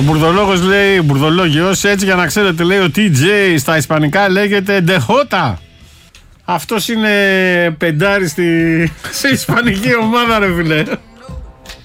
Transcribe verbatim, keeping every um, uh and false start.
μπουρδολόγος λέει, μπουρδολόγιος, έτσι για να ξέρετε, λέει ο τι τζέι στα ισπανικά λέγεται Ντεχότα. Αυτός είναι πεντάρι στη... σε ισπανική ομάδα, ρε φίλε.